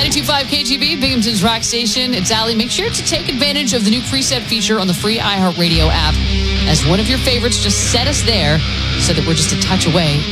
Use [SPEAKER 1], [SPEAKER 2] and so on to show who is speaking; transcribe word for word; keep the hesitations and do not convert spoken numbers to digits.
[SPEAKER 1] ninety-two point five K T V, Binghamton's rock station. It's Allie. Make sure to take advantage of the new preset feature on the free iHeartRadio app. As one of your favorites, just set us there so that we're just a touch away